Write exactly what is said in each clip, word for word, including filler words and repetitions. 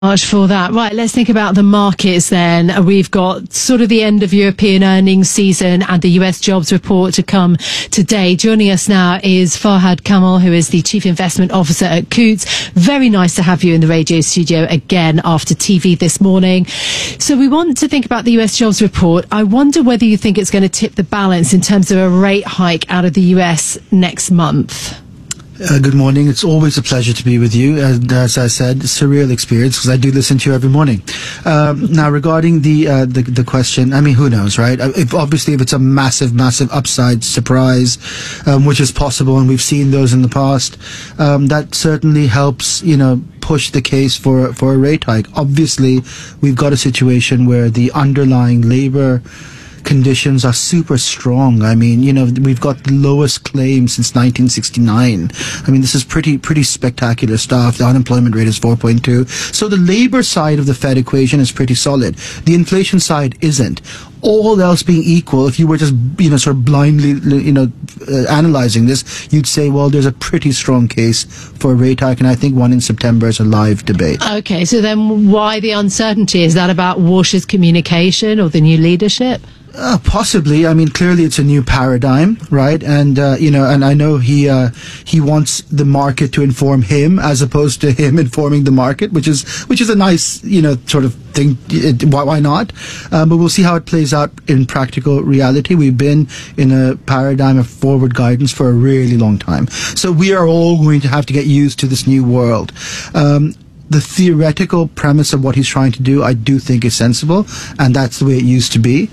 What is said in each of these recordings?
Much for that. Right, let's think about the markets then. We've got sort of the end of European earnings season and the U S jobs report to come today. Joining us now is Farhad Kamal, who is the Chief Investment Officer at Coutts. Very nice to have you in the radio studio again after T V this morning. So we want to think about the U S jobs report. I wonder whether you think it's going to tip the balance in terms of a rate hike out of the U S next month. Uh, good morning. It's always a pleasure to be with you. And as I said, surreal experience because I do listen to you every morning. Um, now, regarding the, uh, the the question, I mean, who knows, right? If, obviously, if it's a massive, massive upside surprise, um, which is possible, and we've seen those in the past, um, that certainly helps, you know, push the case for for a rate hike. Obviously, we've got a situation where the underlying labor conditions are super strong. I mean, you know, we've got the lowest claim since nineteen sixty-nine. I mean, this is pretty, pretty spectacular stuff. The unemployment rate is four point two. So the labor side of the Fed equation is pretty solid. The inflation side isn't. All else being equal, if you were just, you know, sort of blindly, you know, uh, analyzing this, you'd say, well, there's a pretty strong case for a rate hike, and I think one in September is a live debate. Okay, so then why the uncertainty? Is that about Walsh's communication or the new leadership? Uh, possibly. I mean, clearly it's a new paradigm, right? And, uh, you know, and I know he, uh, he wants the market to inform him as opposed to him informing the market, which is, which is a nice, you know, sort of thing. It, why, why not? Um, but we'll see how it plays out in practical reality. We've been in a paradigm of forward guidance for a really long time. So we are all going to have to get used to this new world. Um, The theoretical premise of what he's trying to do, I do think is sensible, and that's the way it used to be.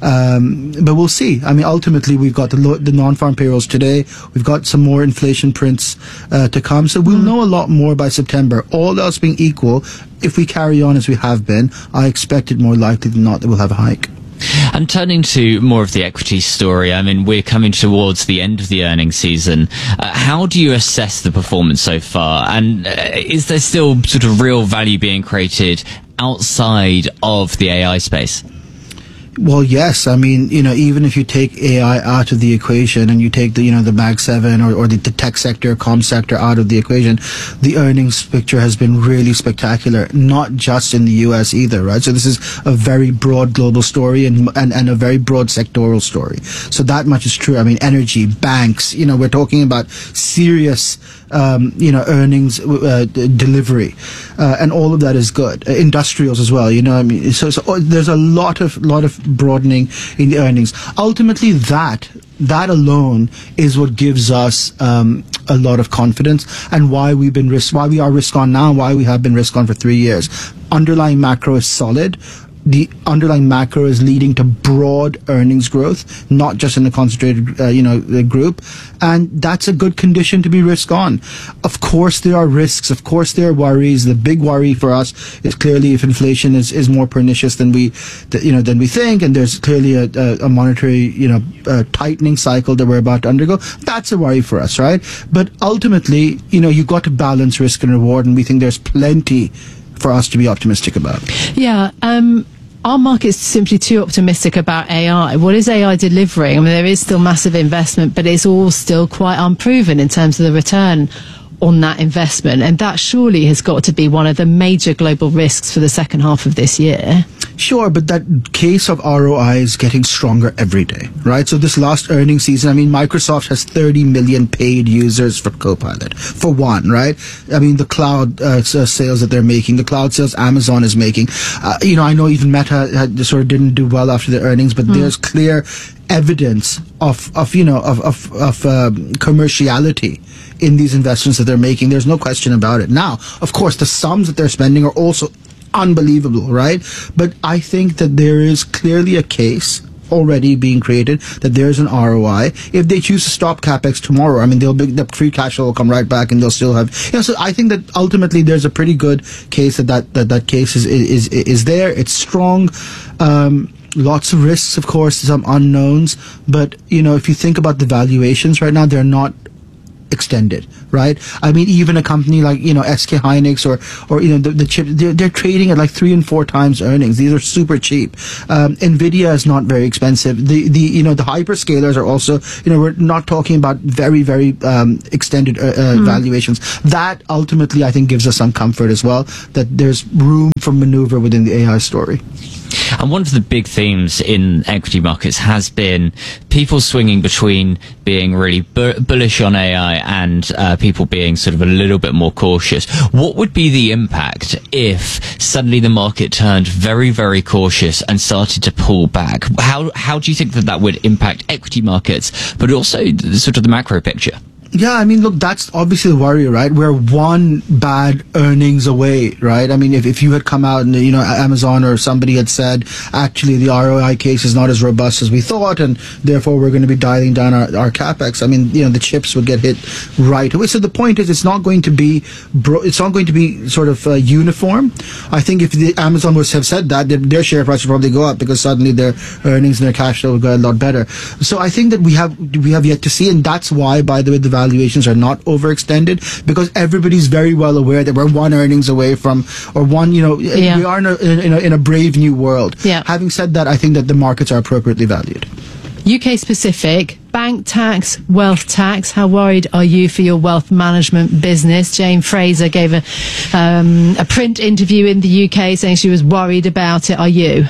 Um, but we'll see. I mean, ultimately, we've got the, lo- the non-farm payrolls today. We've got some more inflation prints uh, to come. So we'll mm. know a lot more by September. All else being equal, if we carry on as we have been, I expect it more likely than not that we'll have a hike. And turning to more of the equity story, I mean, we're coming towards the end of the earnings season. Uh, how do you assess the performance so far? And uh, is there still sort of real value being created outside of the A I space? Well, yes. I mean, you know, even if you take A I out of the equation and you take the, you know, the Mag seven or, or the, the tech sector, comm sector out of the equation, the earnings picture has been really spectacular, not just in the U S either, right? So this is a very broad global story and, and, and a very broad sectoral story. So that much is true. I mean, energy, banks, you know, we're talking about serious, um, you know, earnings uh, d- delivery, uh, and all of that is good. Uh, industrials as well, you know, I mean, so, so oh, there's a lot of, lot of broadening in the earnings. Ultimately, that that alone is what gives us um, a lot of confidence, and why we've been risk, why we are risk on now, why we have been risk on for three years. Underlying macro is solid. The underlying macro is leading to broad earnings growth, not just in a concentrated, uh, you know, group, and that's a good condition to be risk on. Of course, there are risks. Of course, there are worries. The big worry for us is clearly if inflation is, is more pernicious than we, th- you know, than we think, and there's clearly a, a, a monetary, you know, uh, tightening cycle that we're about to undergo. That's a worry for us, right? But ultimately, you know, you've got to balance risk and reward, and we think there's plenty for us to be optimistic about. Yeah. Um, Our market's simply too optimistic about A I. What is A I delivering? I mean, there is still massive investment, but it's all still quite unproven in terms of the return on that investment. And that surely has got to be one of the major global risks for the second half of this year. Sure, but that case of R O I is getting stronger every day, right? So this last earnings season, I mean, Microsoft has thirty million paid users for Copilot, for one, right? I mean, the cloud uh, sales that they're making, the cloud sales Amazon is making. Uh, you know, I know even Meta had, sort of didn't do well after the earnings, but mm. there's clear evidence of, of you know, of, of, of uh, commerciality in these investments that they're making. There's no question about it. Now, of course, the sums that they're spending are also unbelievable, right? But I think that there is clearly a case already being created that there's an R O I. If they choose to stop capex tomorrow, I mean, they'll be, the free cash flow will come right back, and they'll still have. You know, so I think that ultimately there's a pretty good case that that that, that case is is is there. It's strong. Um, Lots of risks, of course, some unknowns. But you know, if you think about the valuations right now, they're not extended, right? I mean, even a company like, you know, S K Hynix or, or, you know, the, the chip, they're, they're trading at like three and four times earnings. These are super cheap. Um, Nvidia is not very expensive. The, the, you know, the hyperscalers are also, you know, we're not talking about very, very, um, extended, uh, uh, mm. valuations. That ultimately, I think, gives us some comfort as well, that there's room for maneuver within the A I story. And one of the big themes in equity markets has been people swinging between being really bu- bullish on A I and uh, people being sort of a little bit more cautious. What would be the impact if suddenly the market turned very, very cautious and started to pull back? How how do you think that that would impact equity markets, but also the, sort of the macro picture? Yeah, I mean, look, that's obviously the worry, right? We're one bad earnings away, right? I mean, if, if you had come out and, you know, Amazon or somebody had said, actually, the R O I case is not as robust as we thought, and therefore we're going to be dialing down our, our capex, I mean, you know, the chips would get hit right away. So the point is, it's not going to be, bro- it's not going to be sort of uh, uniform. I think if the Amazon was have said that, their, their share price would probably go up because suddenly their earnings and their cash flow would go a lot better. So I think that we have, we have yet to see, and that's why, by the way, the valuations are not overextended, because everybody's very well aware that we're one earnings away from, or one, you know, yeah. we are in a, in, a, in a brave new world. Yeah. Having said that, I think that the markets are appropriately valued. U K specific, bank tax, wealth tax. How worried are you for your wealth management business? Jane Fraser gave a, um, a print interview in the U K saying she was worried about it. Are you?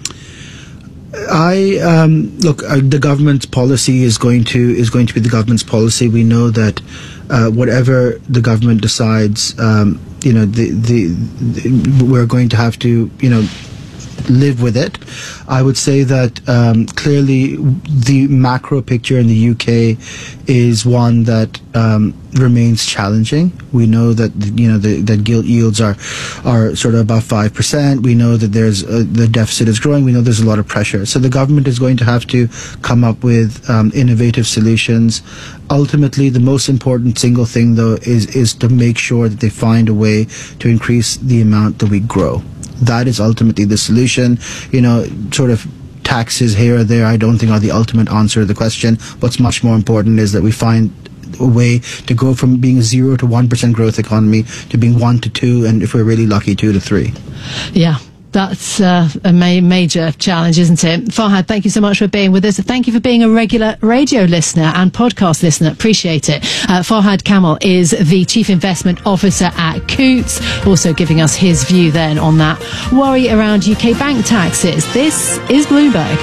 I um, look. Uh, the government's policy is going to is going to be the government's policy. We know that uh, whatever the government decides, um, you know, the, the the we're going to have to, you know, live with it. I would say that um, clearly the macro picture in the U K is one that um, remains challenging. We know that, you know, the, that gilt yields are are sort of above five percent. We know that there's uh, the deficit is growing. We know there's a lot of pressure. So the government is going to have to come up with um, innovative solutions. Ultimately, the most important single thing, though, is is to make sure that they find a way to increase the amount that we grow. That is ultimately the solution. You know, sort of taxes here or there, I don't think are the ultimate answer to the question. What's much more important is that we find a way to go from being a zero to one percent growth economy to being one to two, and if we're really lucky, two to three. Yeah. That's uh, a ma- major challenge, isn't it? Farhad, thank you so much for being with us. Thank you for being a regular radio listener and podcast listener. Appreciate it. Uh, Farhad Kamal is the Chief Investment Officer at Coutts, also giving us his view then on that worry around U K bank taxes. This is Bloomberg.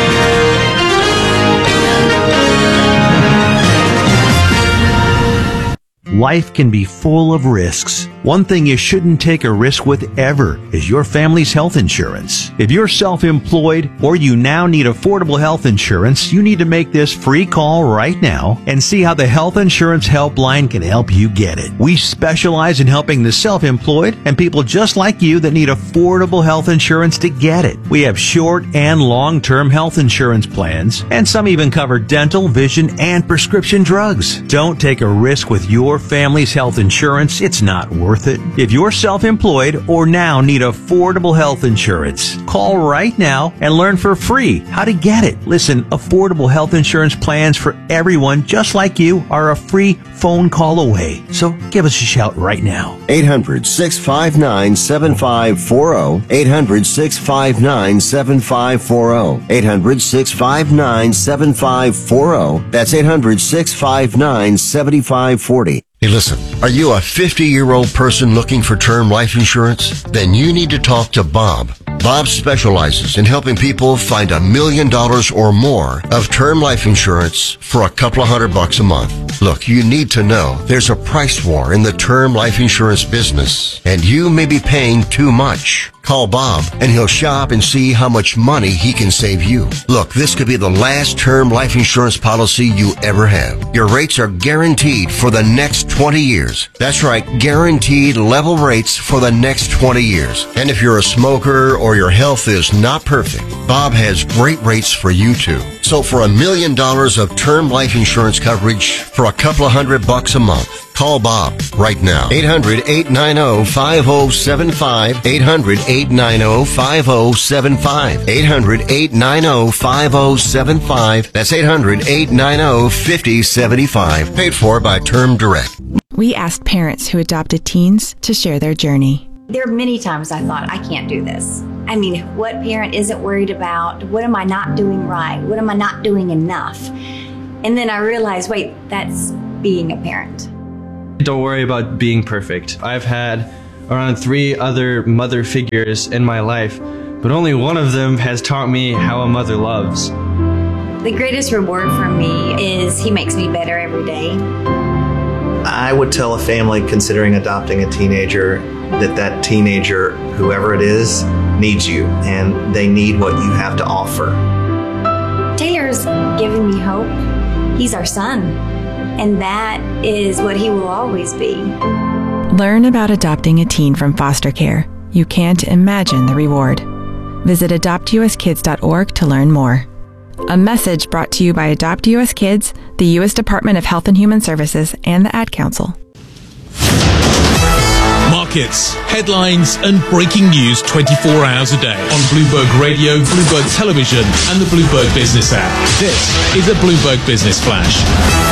Life can be full of risks. One thing you shouldn't take a risk with ever is your family's health insurance. If you're self-employed or you now need affordable health insurance, you need to make this free call right now and see how the Health Insurance Helpline can help you get it. We specialize in helping the self-employed and people just like you that need affordable health insurance to get it. We have short and long-term health insurance plans, and some even cover dental, vision, and prescription drugs. Don't take a risk with your family's health insurance. It's not worth it. If you're self-employed or now need affordable health insurance, call right now and learn for free how to get it. Listen, affordable health insurance plans for everyone just like you are a free phone call away. So give us a shout right now. eight hundred, six five nine, seven five four zero. eight hundred, six five nine, seven five four zero. eight hundred, six five nine, seven five four zero. That's eight hundred, six five nine, seven five four zero. Hey, listen, are you a fifty-year-old person looking for term life insurance? Then you need to talk to Bob. Bob specializes in helping people find a million dollars or more of term life insurance for a couple of hundred bucks a month. Look, you need to know there's a price war in the term life insurance business, and you may be paying too much. Call Bob, and he'll shop and see how much money he can save you. Look, this could be the last term life insurance policy you ever have. Your rates are guaranteed for the next twenty years. That's right, guaranteed level rates for the next twenty years. And if you're a smoker or your health is not perfect, Bob has great rates for you too. So for a million dollars of term life insurance coverage for a couple of hundred bucks a month, call Bob right now. eight hundred, eight nine zero, five zero seven five. eight hundred, eight nine zero, five zero seven five. eight hundred, eight nine zero, five zero seven five. That's eight hundred, eight nine zero, five zero seven five. Paid for by Term Direct. We asked parents who adopted teens to share their journey. There are many times I thought, I can't do this. I mean, what parent isn't worried about? What am I not doing right? What am I not doing enough? And then I realized, wait, that's being a parent. Don't worry about being perfect. I've had around three other mother figures in my life, but only one of them has taught me how a mother loves. The greatest reward for me is he makes me better every day. I would tell a family considering adopting a teenager that that teenager, whoever it is, needs you, and they need what you have to offer. Taylor's given me hope. He's our son, and that is what he will always be. Learn about adopting a teen from foster care. You can't imagine the reward. Visit adopt u s kids dot org to learn more. A message brought to you by Adopt U S Kids, the U S Department of Health and Human Services, and the Ad Council. Markets, headlines, and breaking news twenty-four hours a day on Bloomberg Radio, Bloomberg Television, and the Bloomberg Business app. This is a Bloomberg Business Flash.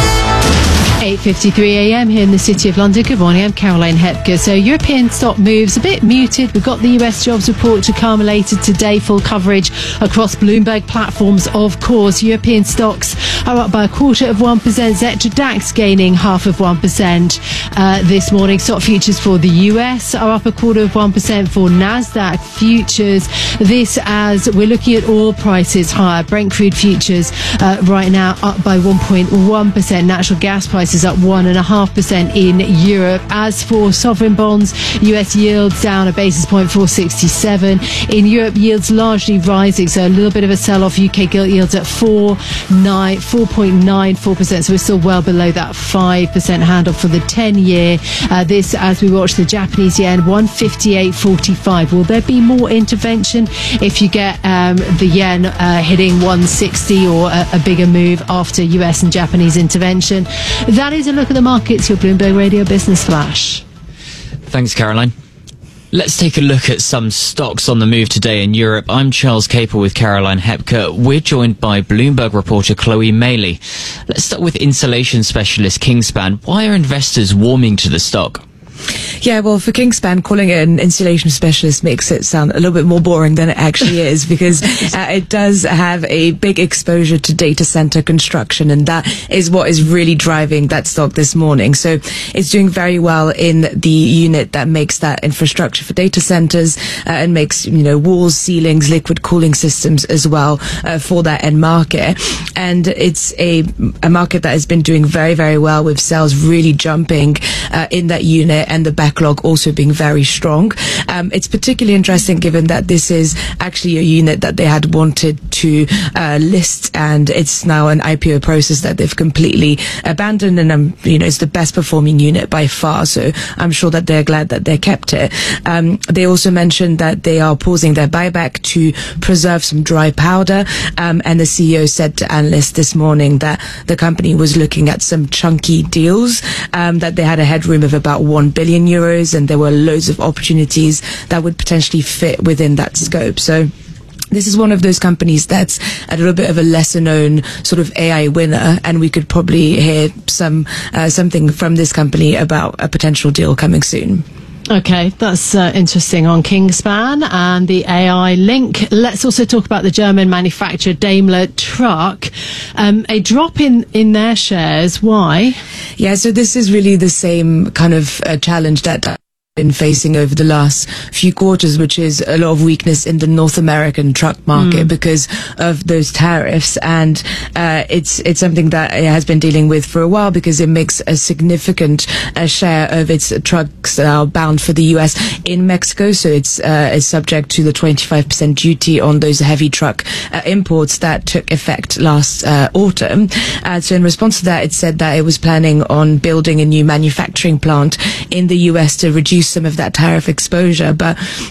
eight fifty-three a m here in the City of London. Good morning, I'm Caroline Hepker. So European stock moves a bit muted. We've got the U S jobs report to come later today. Full coverage across Bloomberg platforms, of course. European stocks are up by a quarter of one percent. Xetra DAX gaining half of one percent uh, this morning. Stock futures for the U S are up a quarter of one percent for NASDAQ futures. This as we're looking at oil prices higher. Brent crude futures uh, right now up by one point one percent. Natural gas prices is up one point five percent in Europe. As for sovereign bonds, U S yields down a basis point, four sixty-seven. In Europe, yields largely rising, so a little bit of a sell-off. U K gilt yields at four point nine four percent, so we're still well below that five percent handle for the ten-year. Uh, this as we watch the Japanese yen, one fifty-eight forty-five. Will there be more intervention if you get um, the yen uh, hitting one sixty or a, a bigger move after U S and Japanese intervention? That is a look at the markets, your Bloomberg Radio Business Flash. Thanks, Caroline. Let's take a look at some stocks on the move today in Europe. I'm Charles Capel with Caroline Hepker. We're joined by Bloomberg reporter Chloe Maley. Let's start with insulation specialist Kingspan. Why are investors warming to the stock? Yeah, well, for Kingspan, calling it an insulation specialist makes it sound a little bit more boring than it actually is, because uh, it does have a big exposure to data center construction, and that is what is really driving that stock this morning. So it's doing very well in the unit that makes that infrastructure for data centers uh, and makes, you know, walls, ceilings, liquid cooling systems as well uh, for that end market. And it's a, a market that has been doing very, very well, with sales really jumping uh, in that unit, and the backlog also being very strong. Um, it's particularly interesting given that this is actually a unit that they had wanted to uh, list, and it's now an I P O process that they've completely abandoned, and um, you know, it's the best performing unit by far, so I'm sure that they're glad that they kept it. Um, they also mentioned that they are pausing their buyback to preserve some dry powder, um, and the C E O said to analysts this morning that the company was looking at some chunky deals, um, that they had a headroom of about one billion euros, and there were loads of opportunities that would potentially fit within that scope. So this is one of those companies that's a little bit of a lesser known sort of A I winner, and we could probably hear some uh, something from this company about a potential deal coming soon. Okay, that's uh, interesting on Kingspan and the A I link. Let's also talk about the German manufacturer Daimler Truck. Um, a drop in, in their shares. Why? Yeah, so this is really the same kind of uh, challenge that been facing over the last few quarters, which is a lot of weakness in the North American truck market mm. because of those tariffs, and uh, it's it's something that it has been dealing with for a while, because it makes a significant uh, share of its trucks that are bound for the U S in Mexico, so it's uh, is subject to the twenty-five percent duty on those heavy truck uh, imports that took effect last uh, autumn. Uh, so in response to that, it said that it was planning on building a new manufacturing plant in the U S to reduce some of that tariff exposure, but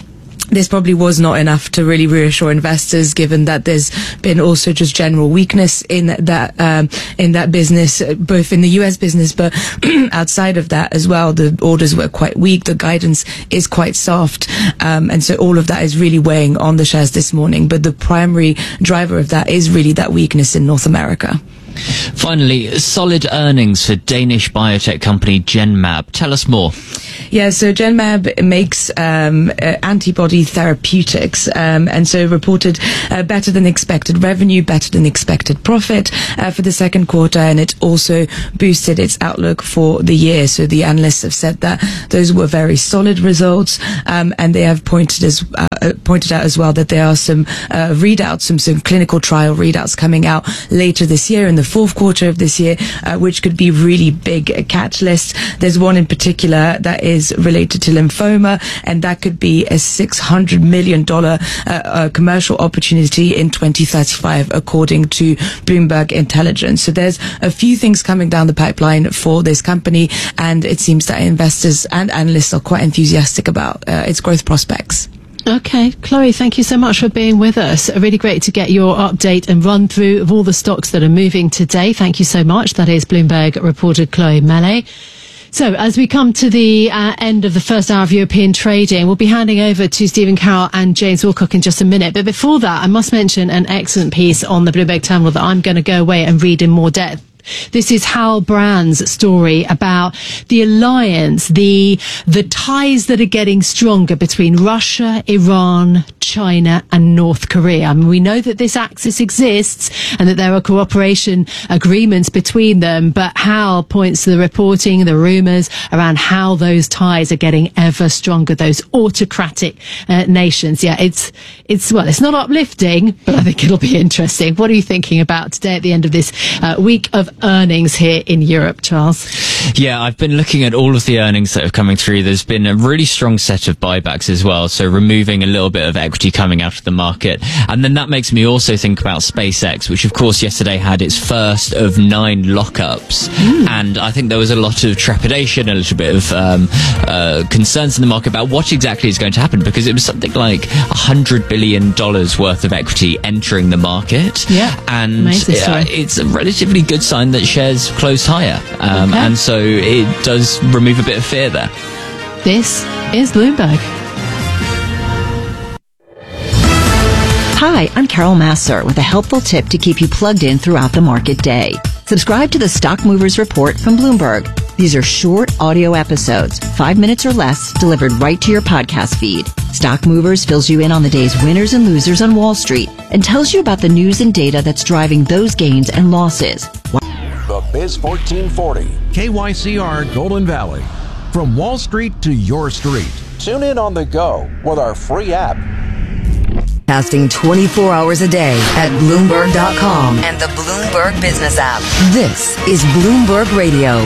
this probably was not enough to really reassure investors, given that there's been also just general weakness in that um, in that business, both in the U S business, but outside of that as well. The orders were quite weak. The guidance is quite soft, um, and so all of that is really weighing on the shares this morning. But the primary driver of that is really that weakness in North America. Finally, solid earnings for Danish biotech company Genmab. Tell us more. Yeah, so Genmab makes um, uh, antibody therapeutics, um, and so reported uh, better than expected revenue, better than expected profit uh, for the second quarter, and it also boosted its outlook for the year. So the analysts have said that those were very solid results, um, and they have pointed as uh, pointed out as well that there are some uh, readouts, some some clinical trial readouts coming out later this year in the fourth quarter of this year, uh, which could be really big uh, catalysts. There's one in particular that is related to lymphoma, and that could be a six hundred million dollars uh, uh, commercial opportunity in twenty thirty-five, according to Bloomberg Intelligence. So there's a few things coming down the pipeline for this company, and it seems that investors and analysts are quite enthusiastic about uh, its growth prospects. Okay, Chloe, thank you so much for being with us. Really great to get your update and run through of all the stocks that are moving today. Thank you so much. That is Bloomberg reporter Chloe Mellet. So as we come to the uh, end of the first hour of European trading, we'll be handing over to Stephen Carroll and James Wilcock in just a minute. But before that, I must mention an excellent piece on the Bloomberg Terminal that I'm going to go away and read in more depth. This is Hal Brand's story about the alliance, the the ties that are getting stronger between Russia, Iran, China and North Korea. I mean, we know that this axis exists and that there are cooperation agreements between them, but Hal points to the reporting, the rumours around how those ties are getting ever stronger, those autocratic uh, nations. Yeah, it's, it's, well, it's not uplifting, but I think it'll be interesting. What are you thinking about today at the end of this uh, week of earnings here in Europe, Charles? Yeah, I've been looking at all of the earnings that are coming through. There's been a really strong set of buybacks as well, so removing a little bit of equity coming out of the market. And then that makes me also think about SpaceX, which of course yesterday had its first of nine lockups. Mm. And I think there was a lot of trepidation, a little bit of um, uh, concerns in the market about what exactly is going to happen, because it was something like one hundred billion dollars worth of equity entering the market. Yeah, and uh, it's a relatively good sign that shares closed higher. Um, okay. And so it does remove a bit of fear there. This is Bloomberg. Hi, I'm Carol Massar with a helpful tip to keep you plugged in throughout the market day. Subscribe to the Stock Movers Report from Bloomberg. These are short audio episodes, five minutes or less, delivered right to your podcast feed. Stock Movers fills you in on the day's winners and losers on Wall Street and tells you about the news and data that's driving those gains and losses. The Biz fourteen forty. K Y C R Golden Valley. From Wall Street to your street. Tune in on the go with our free app. Casting twenty-four hours a day at Bloomberg dot com and the Bloomberg Business app. This is Bloomberg Radio.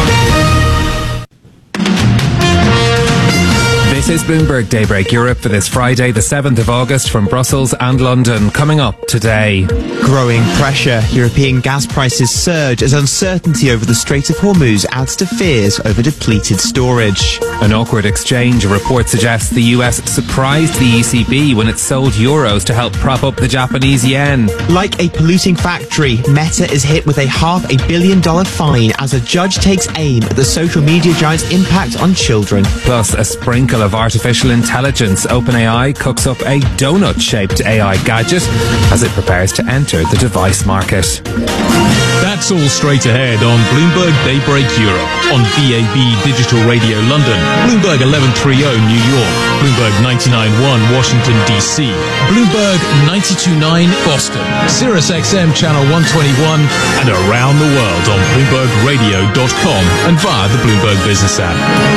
This is Bloomberg Daybreak Europe for this Friday, the seventh of August, from Brussels and London. Coming up today. Growing pressure. European gas prices surge as uncertainty over the Strait of Hormuz adds to fears over depleted storage. An awkward exchange. A report suggests the U S surprised the E C B when it sold euros to help prop up the Japanese yen. Like a polluting factory, Meta is hit with a half a billion dollar fine as a judge takes aim at the social media giant's impact on children. Plus, a sprinkle of artificial intelligence. OpenAI cooks up a donut-shaped A I gadget as it prepares to enter the device market. That's all straight ahead on Bloomberg Daybreak Europe, on D A B Digital Radio London, Bloomberg eleven thirty New York, Bloomberg ninety-nine point one Washington, D C, Bloomberg ninety-two point nine Boston, Sirius X M Channel one twenty-one, and around the world on Bloomberg Radio dot com and via the Bloomberg Business app.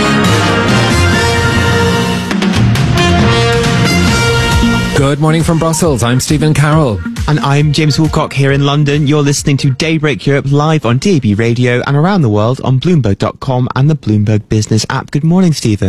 Good morning from Brussels. I'm Stephen Carroll. And I'm James Wilcock here in London. You're listening to Daybreak Europe live on D A B Radio and around the world on Bloomberg dot com and the Bloomberg Business app. Good morning, Stephen.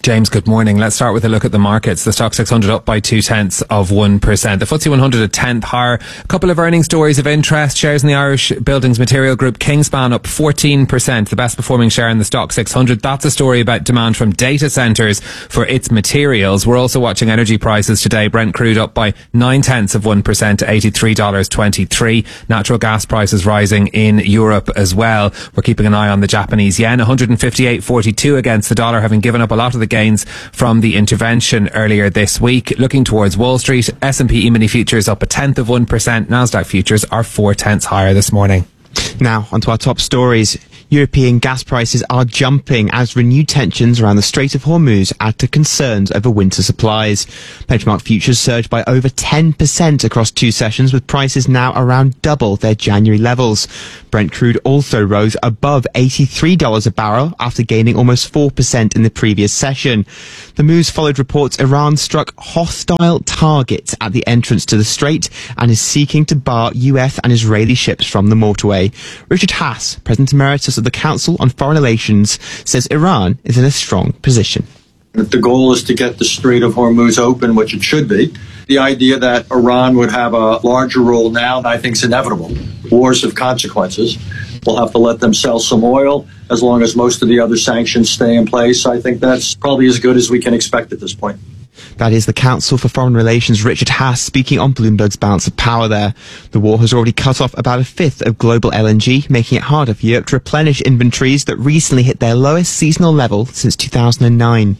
James, good morning. Let's start with a look at the markets. The Stock six hundred up by two tenths of one percent. The F T S E one hundred a tenth higher. A couple of earnings stories of interest. Shares in the Irish Buildings Material Group Kingspan up fourteen percent. The best performing share in the Stock six hundred. That's a story about demand from data centres for its materials. We're also watching energy prices today. Brent crude up by nine tenths of one percent to eighty-three dollars twenty-three. Natural gas prices rising in Europe as well. We're keeping an eye on the Japanese yen. one fifty-eight forty-two against the dollar, having given up a lot of the gains from the intervention earlier this week. Looking towards Wall Street, S and P E-mini futures up a tenth of one percent. Nasdaq futures are four tenths higher this morning. Now, onto our top stories. European gas prices are jumping as renewed tensions around the Strait of Hormuz add to concerns over winter supplies. Benchmark futures surged by over ten percent across two sessions, with prices now around double their January levels. Brent crude also rose above eighty-three dollars a barrel after gaining almost four percent in the previous session. The moves followed reports Iran struck hostile targets at the entrance to the strait and is seeking to bar U S and Israeli ships from the motorway. Richard Haas, President Emeritus of the Council on Foreign Relations, says Iran is in a strong position. If the goal is to get the Strait of Hormuz open, which it should be, the idea that Iran would have a larger role now, I think is inevitable. Wars have consequences. We'll have to let them sell some oil as long as most of the other sanctions stay in place. I think that's probably as good as we can expect at this point. That is the Council for Foreign Relations, Richard Haas, speaking on Bloomberg's Balance of Power there. The war has already cut off about a fifth of global L N G, making it harder for Europe to replenish inventories that recently hit their lowest seasonal level since two thousand nine.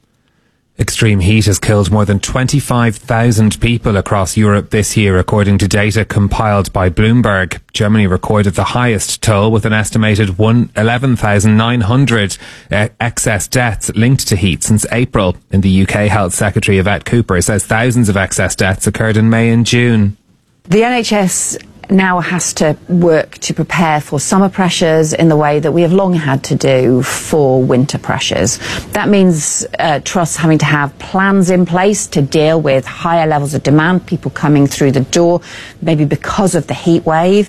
Extreme heat has killed more than twenty-five thousand people across Europe this year, according to data compiled by Bloomberg. Germany recorded the highest toll, with an estimated eleven thousand nine hundred uh, excess deaths linked to heat since April. In the U K, Health Secretary Yvette Cooper says thousands of excess deaths occurred in May and June. The N H S now has to work to prepare for summer pressures in the way that we have long had to do for winter pressures. That means uh, trusts having to have plans in place to deal with higher levels of demand, people coming through the door, maybe because of the heat wave.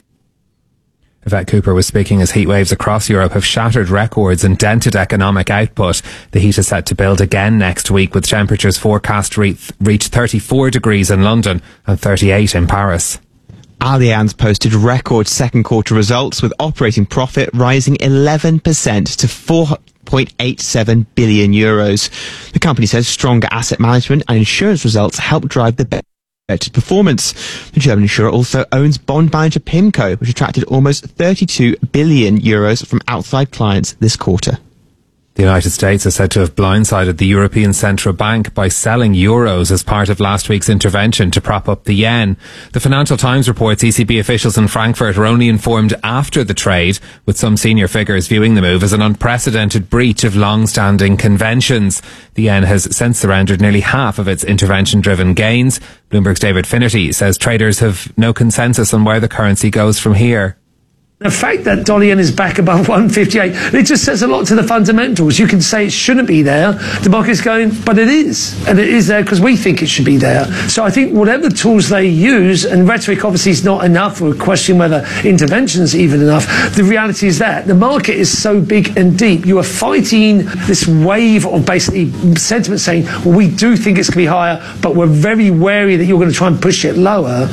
Yvette Cooper was speaking as heat waves across Europe have shattered records and dented economic output. The heat is set to build again next week, with temperatures forecast to reach, reach thirty-four degrees in London and thirty-eight in Paris. Allianz posted record second quarter results, with operating profit rising eleven percent to four point eight seven billion euros. The company says stronger asset management and insurance results helped drive the better performance. The German insurer also owns bond manager PIMCO, which attracted almost thirty-two billion euros from outside clients this quarter. The United States is said to have blindsided the European Central Bank by selling euros as part of last week's intervention to prop up the yen. The Financial Times reports E C B officials in Frankfurt were only informed after the trade, with some senior figures viewing the move as an unprecedented breach of long-standing conventions. The yen has since surrendered nearly half of its intervention-driven gains. Bloomberg's David Finnerty says traders have no consensus on where the currency goes from here. The fact that dollar yen is back above one fifty-eight, it just says a lot to the fundamentals. You can say it shouldn't be there. The market's going, but it is. And it is there because we think it should be there. So I think whatever tools they use, and rhetoric obviously is not enough, we're questioning whether intervention is even enough. The reality is that the market is so big and deep. You are fighting this wave of basically sentiment saying, well, we do think it's going to be higher, but we're very wary that you're going to try and push it lower.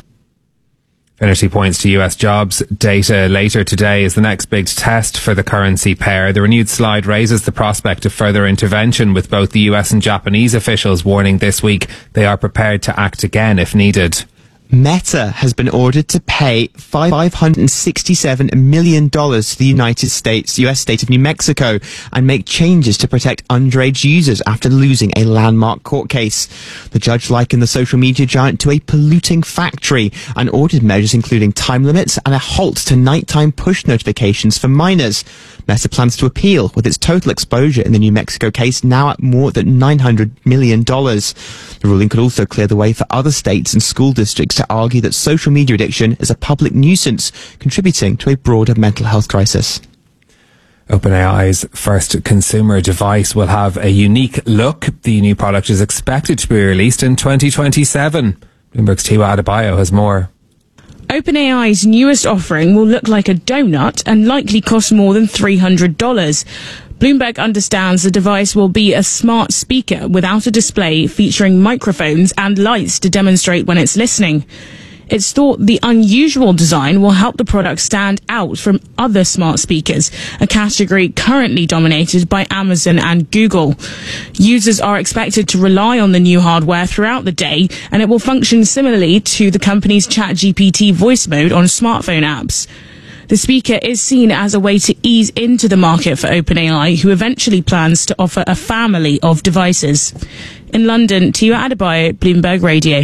Finnerty points to U S jobs data later today as the next big test for the currency pair. The renewed slide raises the prospect of further intervention, with both the U S and Japanese officials warning this week they are prepared to act again if needed. Meta has been ordered to pay five hundred sixty-seven million dollars to the United States, U S state of New Mexico, and make changes to protect underage users after losing a landmark court case. The judge likened the social media giant to a polluting factory and ordered measures including time limits and a halt to nighttime push notifications for minors. Meta plans to appeal, with its total exposure in the New Mexico case now at more than nine hundred million dollars. The ruling could also clear the way for other states and school districts to argue that social media addiction is a public nuisance, contributing to a broader mental health crisis. OpenAI's first consumer device will have a unique look. The new product is expected to be released in twenty twenty-seven. Bloomberg's Tiwa Adebayo has more. OpenAI's newest offering will look like a donut and likely cost more than three hundred dollars. Bloomberg understands the device will be a smart speaker without a display featuring microphones and lights to demonstrate when it's listening. It's thought the unusual design will help the product stand out from other smart speakers, a category currently dominated by Amazon and Google. Users are expected to rely on the new hardware throughout the day, and it will function similarly to the company's ChatGPT voice mode on smartphone apps. The speaker is seen as a way to ease into the market for OpenAI, who eventually plans to offer a family of devices. In London, Tiwa Adebayo, Bloomberg Radio.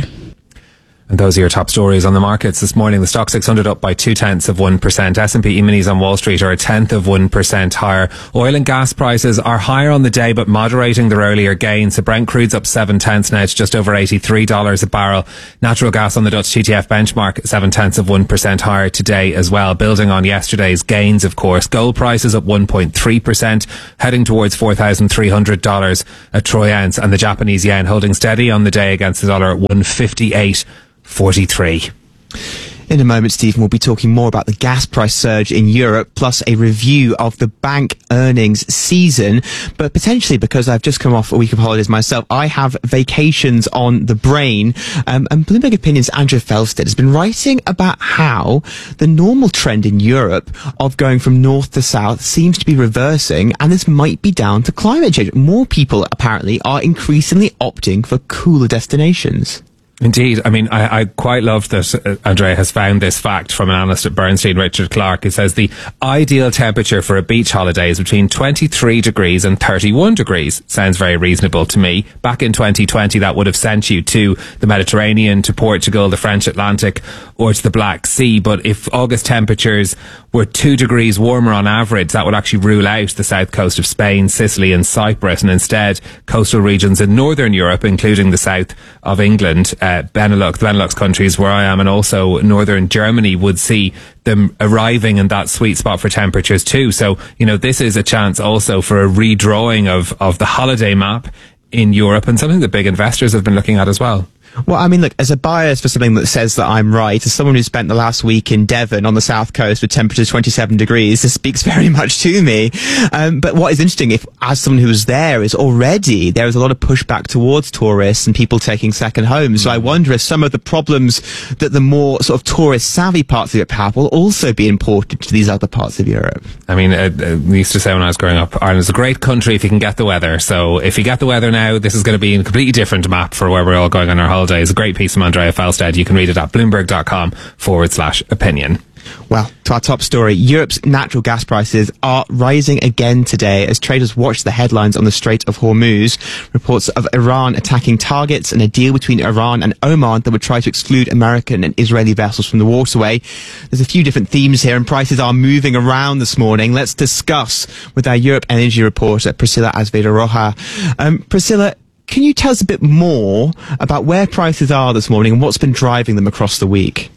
And those are your top stories on the markets this morning. The stock six hundred up by two tenths of one percent. S and P E-minis on Wall Street are a tenth of one percent higher. Oil and gas prices are higher on the day, but moderating their earlier gains. The Brent crude's up seven tenths now. It's just over eighty-three dollars a barrel. Natural gas on the Dutch T T F benchmark, seven tenths of one percent higher today as well. Building on yesterday's gains, of course. Gold prices up one point three percent, heading towards four thousand three hundred dollars a troy ounce. And the Japanese yen holding steady on the day against the dollar at one fifty-eight forty-three. In a moment, Stephen, we'll be talking more about the gas price surge in Europe, plus a review of the bank earnings season. But potentially, because I've just come off a week of holidays myself, I have vacations on the brain. Um, and Bloomberg Opinion's Andrea Felstead has been writing about how the normal trend in Europe of going from north to south seems to be reversing, and this might be down to climate change. More people, apparently, are increasingly opting for cooler destinations. Indeed. I mean, I, I quite love that uh, Andrea has found this fact from an analyst at Bernstein, Richard Clark, who says the ideal temperature for a beach holiday is between twenty-three degrees and thirty-one degrees. Sounds very reasonable to me. Back in twenty twenty, that would have sent you to the Mediterranean, to Portugal, the French Atlantic, or to the Black Sea. But if August temperatures were two degrees warmer on average, that would actually rule out the south coast of Spain, Sicily and Cyprus, and instead coastal regions in northern Europe, including the south of England, uh, Benelux, the Benelux countries where I am, and also northern Germany, would see them arriving in that sweet spot for temperatures too. So, you know, this is a chance also for a redrawing of, of the holiday map in Europe, and something that big investors have been looking at as well. Well, I mean, look, as a bias for something that says that I'm right, as someone who spent the last week in Devon on the south coast with temperatures twenty-seven degrees, this speaks very much to me. Um, but what is interesting, if as someone who was there, is already there is a lot of pushback towards tourists and people taking second homes. So I wonder if some of the problems that the more sort of tourist-savvy parts of Europe have will also be imported to these other parts of Europe. I mean, uh, uh, we used to say when I was growing up, Ireland's a great country if you can get the weather. So if you get the weather now, this is going to be a completely different map for where we're all going on our holidays. A great piece from Andrea Felstead. You can read it at bloomberg.com forward slash opinion. Well, to our top story, Europe's natural gas prices are rising again today as traders watch the headlines on the Strait of Hormuz. Reports of Iran attacking targets and a deal between Iran and Oman that would try to exclude American and Israeli vessels from the waterway. There's a few different themes here, and prices are moving around this morning. Let's discuss with our Europe energy reporter, Priscilla Azevedo-Roja. Um, Priscilla, can you tell us a bit more about where prices are this morning and what's been driving them across the week?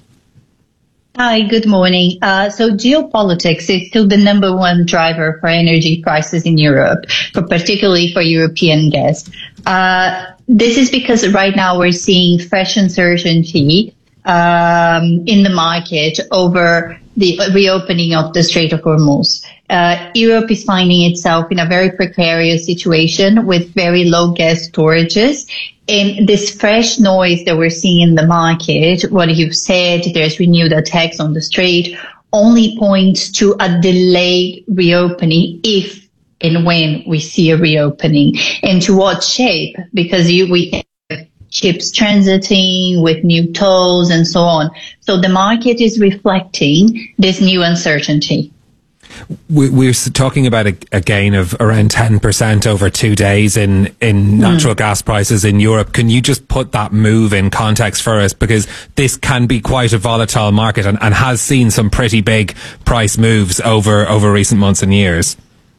Hi, good morning. Uh, so geopolitics is still the number one driver for energy prices in Europe, for particularly for European gas. Uh, this is because right now we're seeing fresh uncertainty um, in the market over the reopening of the Strait of Hormuz. Uh, Europe is finding itself in a very precarious situation with very low gas storages. And this fresh noise that we're seeing in the market, what you've said, there's renewed attacks on the strait, only points to a delayed reopening if and when we see a reopening. And to what shape? Because you, we have ships transiting with new tolls and so on. So the market is reflecting this new uncertainty. We're talking about a, a gain of around ten percent over two days in, in natural mm. gas prices in Europe. Can you just put that move in context for us? Because this can be quite a volatile market and, and has seen some pretty big price moves over, over recent months and years.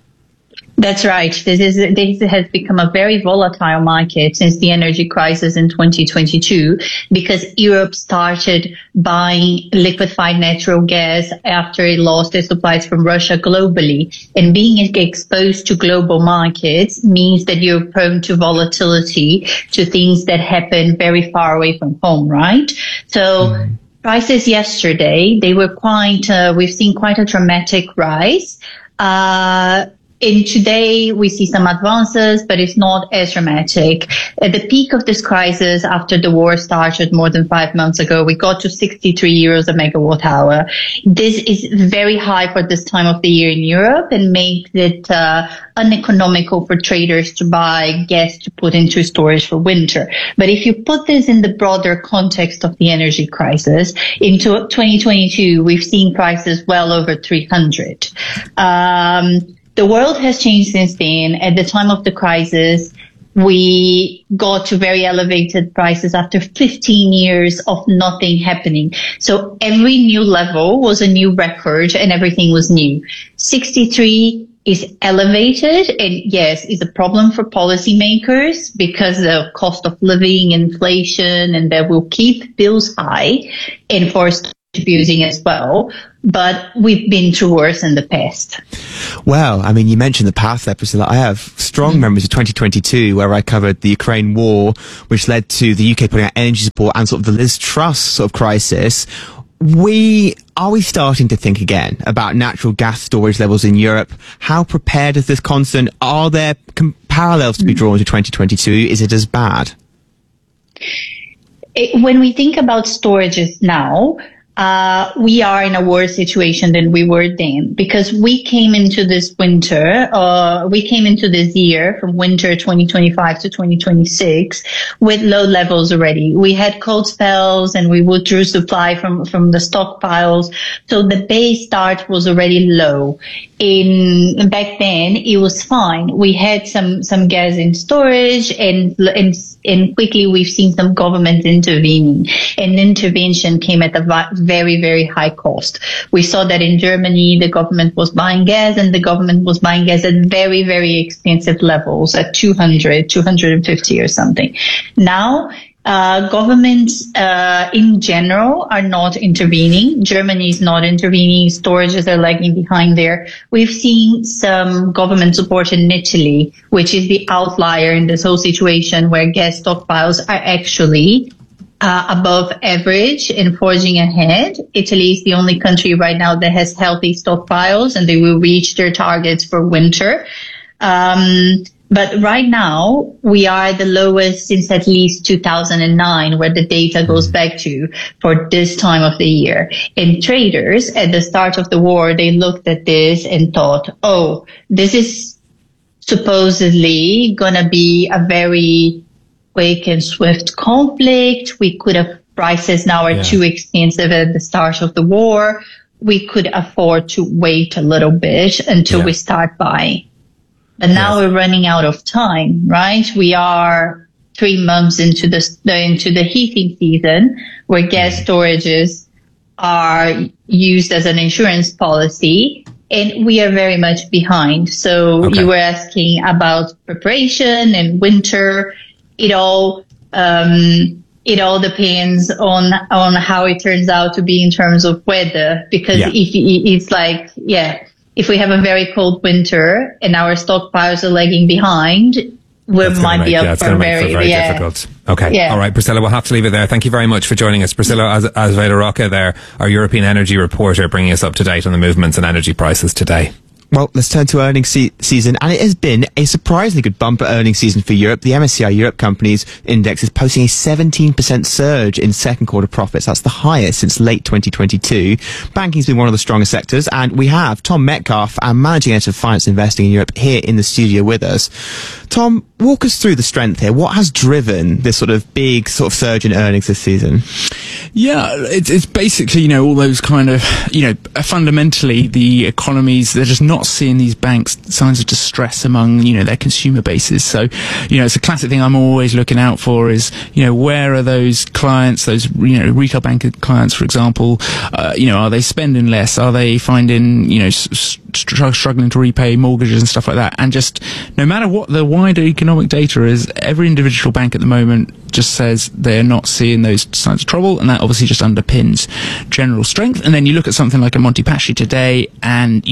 That's right. This is this has become a very volatile market since the energy crisis in twenty twenty-two, because Europe started buying liquefied natural gas after it lost its supplies from Russia globally. And being exposed to global markets means that you're prone to volatility, to things that happen very far away from home, right? So mm. prices yesterday, they were quite, uh, we've seen quite a dramatic rise. Uh, in today, we see some advances, but it's not as dramatic. At the peak of this crisis, after the war started more than five months ago, we got to sixty-three euros a megawatt hour. This is very high for this time of the year in Europe and makes it uh, uneconomical for traders to buy gas to put into storage for winter. But if you put this in the broader context of the energy crisis, into twenty twenty-two, we've seen prices well over three hundred. Um, The world has changed since then. At the time of the crisis, we got to very elevated prices after fifteen years of nothing happening. So every new level was a new record and everything was new. sixty-three is elevated, and yes, is a problem for policymakers because of cost of living, inflation, and that will keep bills high and for abusing as well, but we've been through worse in the past. Well, I mean, you mentioned the past there, Priscilla. I have strong mm. memories of twenty twenty-two where I covered the Ukraine war, which led to the U K putting out energy support and sort of the Liz Truss sort of crisis. We, are we starting to think again about natural gas storage levels in Europe? How prepared is this constant? Are there com- parallels to be drawn to twenty twenty-two? Is it as bad? It, when we think about storages now, Uh, we are in a worse situation than we were then, because we came into this winter, uh, we came into this year from winter twenty twenty-five to twenty twenty-six with low levels already. We had cold spells and we withdrew supply from, from the stockpiles. So the base start was already low. In, back then it was fine. We had some, some gas in storage and, and, and quickly we've seen some government intervening, and intervention came at a very, very high cost. We saw that in Germany, the government was buying gas and the government was buying gas at very, very expensive levels at two hundred, two hundred fifty or something. Now, Uh, governments, uh, in general are not intervening. Germany is not intervening. Storages are lagging behind there. We've seen some government support in Italy, which is the outlier in this whole situation where gas stockpiles are actually Uh, above average and forging ahead. Italy is the only country right now that has healthy stockpiles, and they will reach their targets for winter. Um, but right now we are the lowest since at least two thousand nine, where the data goes back to for this time of the year. And traders at the start of the war, they looked at this and thought, oh, this is supposedly gonna be a very quick and swift conflict. We could have prices now are yeah. too expensive at the start of the war. We could afford to wait a little bit until yeah. we start buying. But now yes. we're running out of time, right? We are three months into the, into the heating season where gas mm. storages are used as an insurance policy. And we are very much behind. So okay. you were asking about preparation and winter. It all, um, it all depends on, on how it turns out to be in terms of weather. Because yeah. if it's like, yeah, if we have a very cold winter and our stockpiles are lagging behind, we might make, be up yeah, for very, for very yeah. difficult. Okay. Yeah. All right, Priscilla, we'll have to leave it there. Thank you very much for joining us. Priscilla Az- Azevedo Roca there, our European energy reporter, bringing us up to date on the movements in energy prices today. Well, let's turn to earnings se- season, and it has been a surprisingly good bumper earnings season for Europe. The M S C I Europe Companies Index is posting a seventeen percent surge in second quarter profits. That's the highest since late twenty twenty-two. Banking's been one of the strongest sectors, and we have Tom Metcalf, our Managing Editor of Finance Investing in Europe, here in the studio with us. Tom, walk us through the strength here. What has driven this sort of big sort of surge in earnings this season? Yeah, it's, it's basically, you know, all those kind of, you know, fundamentally the economies, they're just not seeing these banks signs of distress among, you know, their consumer bases. So, you know, it's a classic thing I'm always looking out for is, you know, where are those clients, those, you know, retail bank clients, for example, uh, you know, are they spending less? Are they finding, you know, s- str- struggling to repay mortgages and stuff like that? And just no matter what the wider economic data is, every individual bank at the moment just says they're not seeing those signs of trouble, and that obviously just underpins general strength. And then you look at something like a Monte Paschi today, and, you know,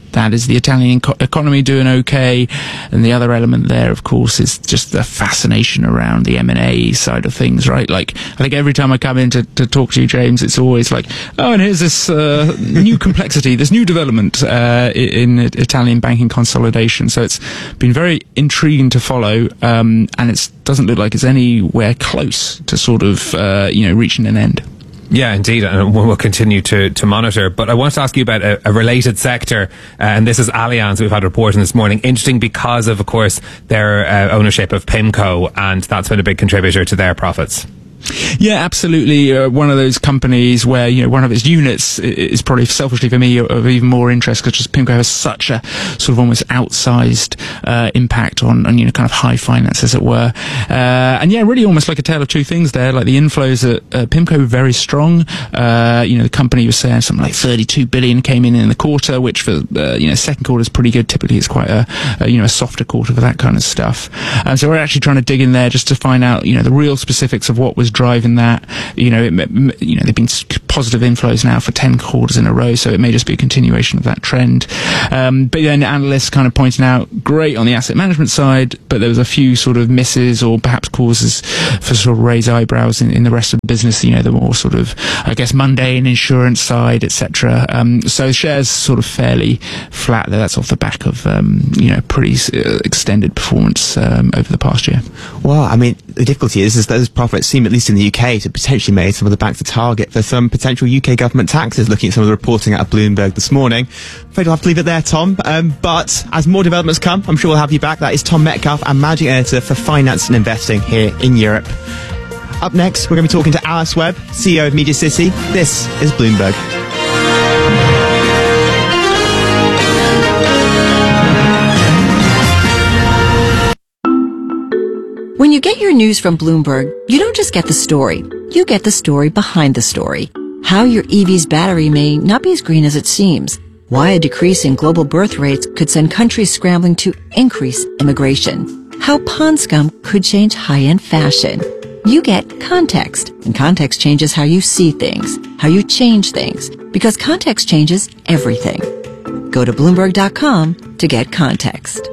that is the Italian co- economy doing okay, and the other element there, of course, is just the fascination around the M and A side of things, right? Like, I think every time I come in to, to talk to you, James, it's always like, oh, and here's this uh, new complexity, this new development uh, in, in Italian banking consolidation. So it's been very intriguing to follow, um, and it doesn't look like it's anywhere close to sort of, uh, you know, reaching an end. Yeah, indeed, and we'll continue to, to monitor. But I want to ask you about a, a related sector, uh, and this is Allianz. We've had a report on this morning. Interesting because of, of course, their uh, ownership of PIMCO, and that's been a big contributor to their profits. Yeah, absolutely. Uh, one of those companies where, you know, one of its units is probably selfishly for me of even more interest, because just PIMCO has such a sort of almost outsized uh, impact on, on, you know, kind of high finance, as it were. Uh, and yeah, really almost like a tale of two things there. Like the inflows at uh, PIMCO were very strong. Uh, you know, the company was saying something like thirty-two billion came in in the quarter, which for, uh, you know, second quarter is pretty good. Typically it's quite a, a, you know, a softer quarter for that kind of stuff. And so we're actually trying to dig in there just to find out, you know, the real specifics of what was driving that. You know, it, you know, they've been positive inflows now for ten quarters in a row, so it may just be a continuation of that trend. Um, but then analysts kind of pointing out, great on the asset management side, but there was a few sort of misses or perhaps causes for sort of raise eyebrows in, in the rest of the business. You know, the more sort of, I guess, mundane insurance side, et cetera. Um, so shares sort of fairly flat there. That's off the back of um, you know, pretty uh, extended performance um, over the past year. Well, I mean, the difficulty is, is those profits seem, at least in the U K, to potentially made some of the banks a target for some potential U K government taxes, looking at some of the reporting out of Bloomberg this morning. I'm afraid I'll have to leave it there, Tom. Um, but as more developments come, I'm sure we'll have you back. That is Tom Metcalf, our managing editor for finance and investing here in Europe. Up next, we're going to be talking to Alice Webb, C E O of Media City. This is Bloomberg. When you get your news from Bloomberg, you don't just get the story. You get the story behind the story. How your E V's battery may not be as green as it seems. Why a decrease in global birth rates could send countries scrambling to increase immigration. How pond scum could change high-end fashion. You get context, and context changes how you see things, how you change things, because context changes everything. Go to Bloomberg dot com to get context.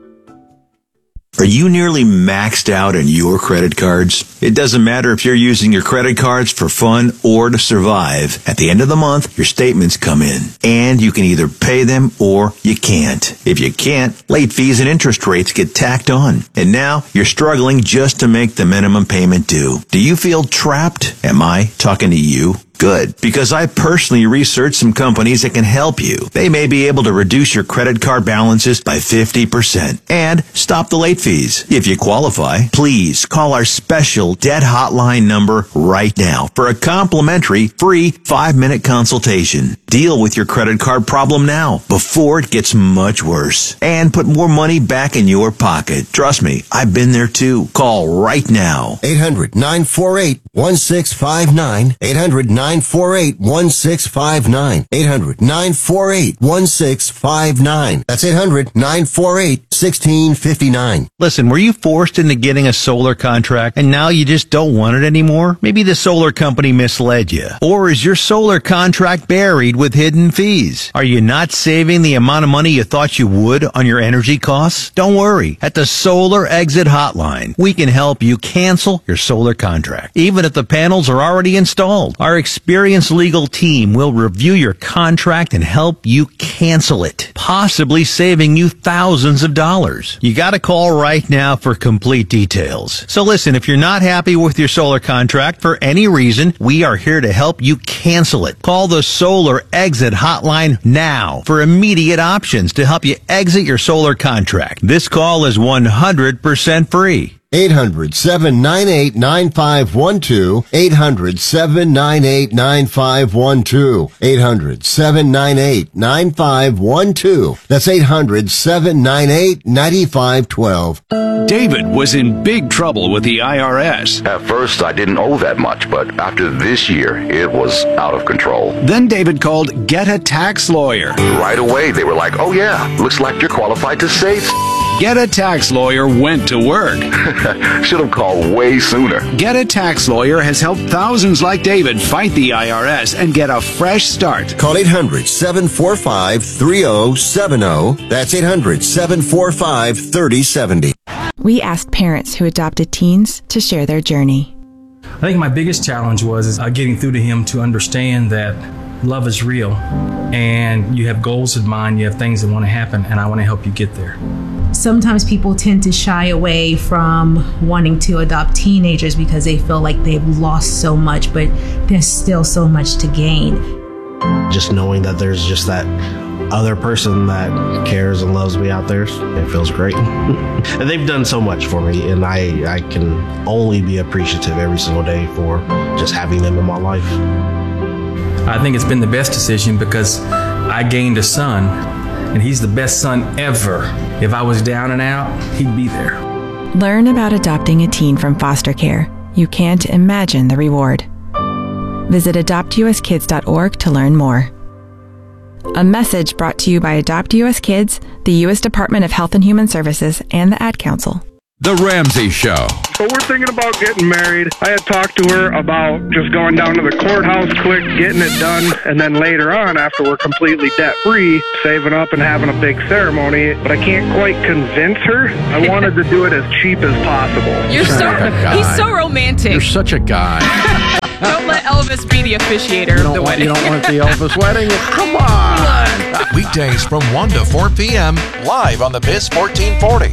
Are you nearly maxed out on your credit cards? It doesn't matter if you're using your credit cards for fun or to survive. At the end of the month, your statements come in, and you can either pay them or you can't. If you can't, late fees and interest rates get tacked on. And now you're struggling just to make the minimum payment due. Do you feel trapped? Am I talking to you? Good, because I personally researched some companies that can help you. They may be able to reduce your credit card balances by fifty percent and stop the late fees. If you qualify, please call our special debt hotline number right now for a complimentary free five-minute consultation. Deal with your credit card problem now before it gets much worse and put more money back in your pocket. Trust me, I've been there too. Call right now. eight hundred nine four eight one six five nine. eight hundred nine four eight one six five nine. eight hundred nine four eight one six five nine. That's eight hundred nine four eight one six five nine. Listen, were you forced into getting a solar contract and now you just don't want it anymore? Maybe the solar company misled you. Or is your solar contract buried with hidden fees? Are you not saving the amount of money you thought you would on your energy costs? Don't worry. At the Solar Exit Hotline, we can help you cancel your solar contract, even if the panels are already installed. Our experienced legal team will review your contract and help you cancel it, possibly saving you thousands of dollars. You gotta call right now for complete details. So listen, if you're not happy with your solar contract for any reason, we are here to help you cancel it. Call the Solar Exit Hotline now for immediate options to help you exit your solar contract. This call is one hundred percent free. eight hundred seven nine eight nine five one two. eight hundred seven nine eight nine five one two. eight hundred seven nine eight nine five one two. That's eight hundred seven nine eight nine five one two. David was in big trouble with the I R S. At first, I didn't owe that much, but after this year, it was out of control. Then David called Get a Tax Lawyer. Right away, they were like, oh yeah, looks like you're qualified to save. Get a Tax Lawyer went to work. Should have called way sooner. Get a Tax Lawyer has helped thousands like David fight the I R S and get a fresh start. Call eight hundred, seven four five, three oh seven oh. That's eight hundred, seven four five, three oh seven oh. We asked parents who adopted teens to share their journey. I think my biggest challenge was is uh, getting through to him to understand that love is real and you have goals in mind, you have things that want to happen, and I want to help you get there. Sometimes people tend to shy away from wanting to adopt teenagers because they feel like they've lost so much, but there's still so much to gain. Just knowing that there's just that other person that cares and loves me out there, it feels great. And they've done so much for me, and I, I can only be appreciative every single day for just having them in my life. I think it's been the best decision because I gained a son, and he's the best son ever. If I was down and out, he'd be there. Learn about adopting a teen from foster care. You can't imagine the reward. Visit adopt u s kids dot org to learn more. A message brought to you by Adopt U S Kids, the U S Department of Health and Human Services, and the Ad Council. The Ramsey Show. So we're thinking about getting married. I had talked to her about just going down to the courthouse quick, getting it done, and then later on, after we're completely debt-free, saving up and having a big ceremony. But I can't quite convince her. I wanted to do it as cheap as possible. You're so, he's so romantic. You're such a guy. Don't let Elvis be the officiator of the wedding. You don't want the Elvis wedding? Come on. Weekdays from one to four p.m. live on the Biz fourteen forty.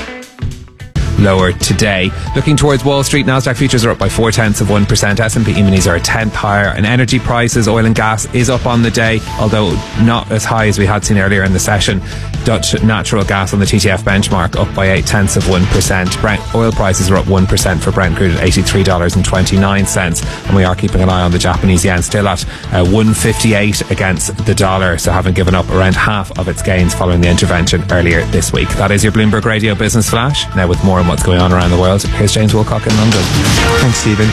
Lower today. Looking towards Wall Street, Nasdaq futures are up by four tenths of one percent. S and P E-minis are a tenth higher. And energy prices, oil and gas, is up on the day, although not as high as we had seen earlier in the session. Dutch natural gas on the T T F benchmark up by eight tenths of one percent. Brent oil prices are up one percent for Brent crude at eighty-three dollars and twenty-nine cents. And we are keeping an eye on the Japanese yen, still at uh, one fifty-eight against the dollar, so having given up around half of its gains following the intervention earlier this week. That is your Bloomberg Radio Business Flash. Now with more on what's going on around the world, here's James Wilcock in London. Thanks, Stephen.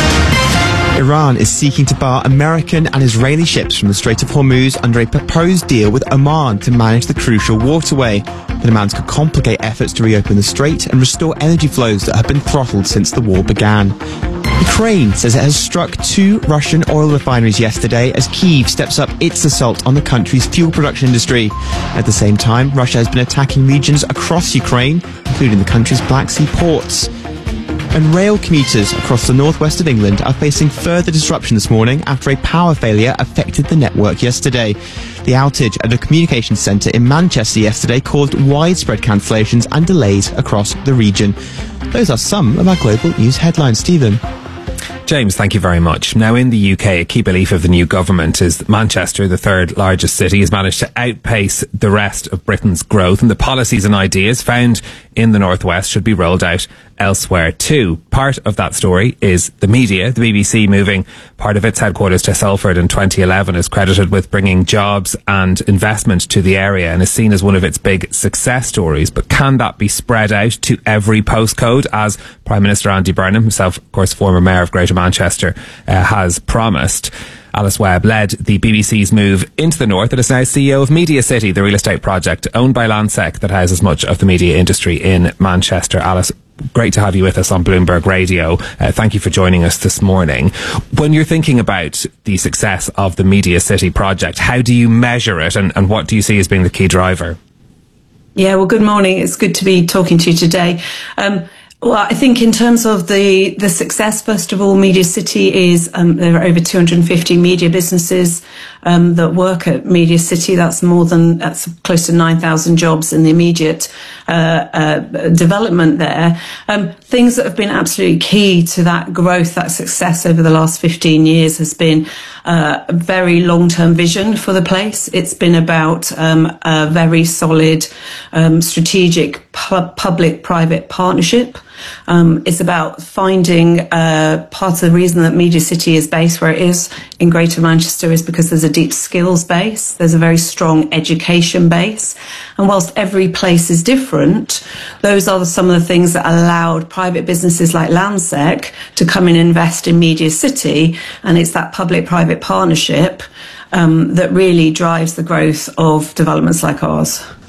Iran is seeking to bar American and Israeli ships from the Strait of Hormuz under a proposed deal with Oman to manage the crucial waterway. The demands could complicate efforts to reopen the strait and restore energy flows that have been throttled since the war began. Ukraine says it has struck two Russian oil refineries yesterday as Kyiv steps up its assault on the country's fuel production industry. At the same time, Russia has been attacking regions across Ukraine, including the country's Black Sea ports. And rail commuters across the northwest of England are facing further disruption this morning after a power failure affected the network yesterday. The outage at a communications centre in Manchester yesterday caused widespread cancellations and delays across the region. Those are some of our global news headlines. Stephen. James, thank you very much. Now, in the U K, a key belief of the new government is that Manchester, the third largest city, has managed to outpace the rest of Britain's growth, and the policies and ideas found in the northwest should be rolled out elsewhere too. Part of that story is the media. The B B C moving part of its headquarters to Salford in twenty eleven is credited with bringing jobs and investment to the area and is seen as one of its big success stories. But can that be spread out to every postcode, as Prime Minister Andy Burnham, himself of course former Mayor of Greater Manchester, uh, has promised? Alice Webb led the B B C's move into the north and is now C E O of Media City, the real estate project owned by Landsec that houses much of the media industry in Manchester. Alice, great to have you with us on Bloomberg Radio. Uh, thank you for joining us this morning. When you're thinking about the success of the Media City project, how do you measure it, and, and what do you see as being the key driver? Yeah, well, good morning. It's good to be talking to you today. Um, Well, I think in terms of the, the success, first of all, Media City is, um, there are over two hundred fifty media businesses um, that work at Media City. That's more than, that's close to nine thousand jobs in the immediate uh, uh, development there. Um, things that have been absolutely key to that growth, that success over the last fifteen years has been uh, a very long-term vision for the place. It's been about um, a very solid um, strategic pu- public-private partnership. Um, it's about finding uh, part of the reason that Media City is based where it is in Greater Manchester is because there's a deep skills base, there's a very strong education base, and whilst every place is different, those are some of the things that allowed private businesses like Landsec to come and invest in Media City, and it's that public-private partnership um, that really drives the growth of developments like ours.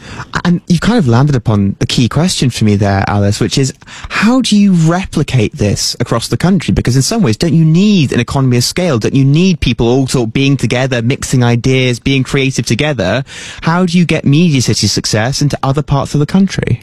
And you've kind of landed upon the key question for me there, Alice, which is, how do you replicate this across the country? Because in some ways, don't you need an economy of scale? Don't you need people all sort of being together, mixing ideas, being creative together? How do you get Media City success into other parts of the country?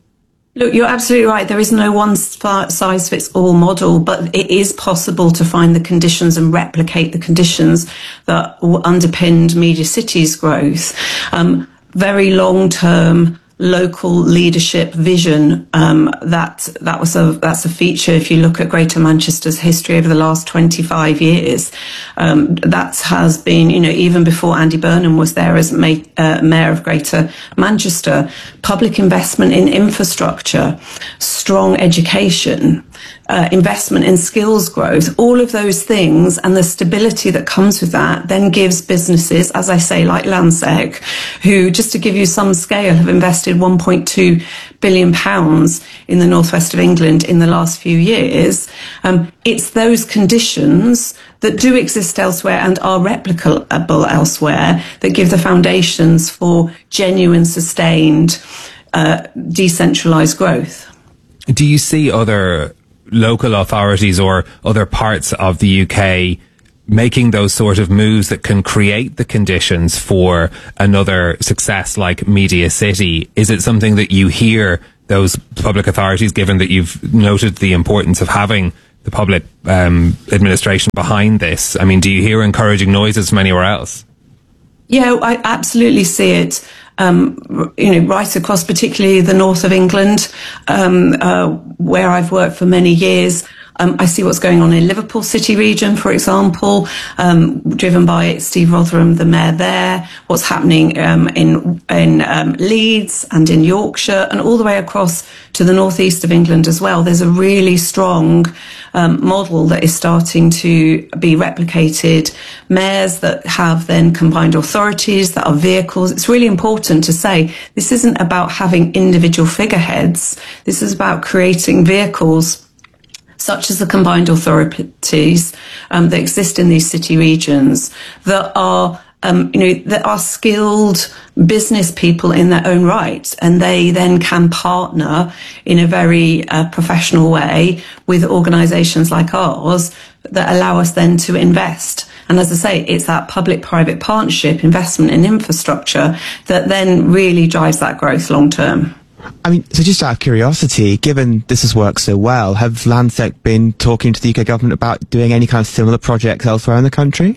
Look, you're absolutely right. There is no one-size-fits-all model, but it is possible to find the conditions and replicate the conditions that underpinned Media City's growth. Um, very long-term local leadership vision. Um, that that was a that's a feature. If you look at Greater Manchester's history over the last twenty-five years, um, that has been, you know, even before Andy Burnham was there as ma- uh, mayor of Greater Manchester, public investment in infrastructure, strong education, Uh, investment in skills growth, all of those things and the stability that comes with that then gives businesses, as I say, like Landsec, who, just to give you some scale, have invested one point two billion pounds in the northwest of England in the last few years. Um, it's those conditions that do exist elsewhere and are replicable elsewhere that give the foundations for genuine, sustained, uh, decentralised growth. Do you see other local authorities or other parts of the U K making those sort of moves that can create the conditions for another success like Media City? Is it something that you hear those public authorities, given that you've noted the importance of having the public um, administration behind this? I mean, do you hear encouraging noises from anywhere else? Yeah, I absolutely see it. Um, you know, right across, particularly the north of England, um, uh, where I've worked for many years. Um, I see what's going on in Liverpool City region, for example, um, driven by Steve Rotherham, the mayor there. What's happening um, in in um, Leeds and in Yorkshire, and all the way across to the northeast of England as well. There's a really strong um, model that is starting to be replicated. Mayors that have then combined authorities, that are vehicles. It's really important to say this isn't about having individual figureheads. This is about creating vehicles such as the combined authorities um, that exist in these city regions that are, um, you know, that are skilled business people in their own right, and they then can partner in a very uh, professional way with organisations like ours that allow us then to invest. And as I say, it's that public-private partnership investment in infrastructure that then really drives that growth long term. I mean, so just out of curiosity, given this has worked so well, have Landsec been talking to the U K government about doing any kind of similar projects elsewhere in the country?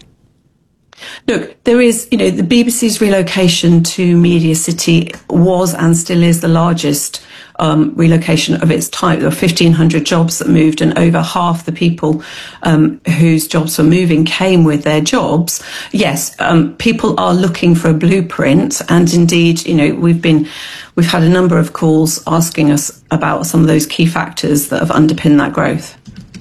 Look, there is, you know, the B B C's relocation to Media City was and still is the largest um, relocation of its type. There were fifteen hundred jobs that moved, and over half the people um, whose jobs were moving came with their jobs. Yes, um, people are looking for a blueprint, and indeed, you know, we've been, we've had a number of calls asking us about some of those key factors that have underpinned that growth.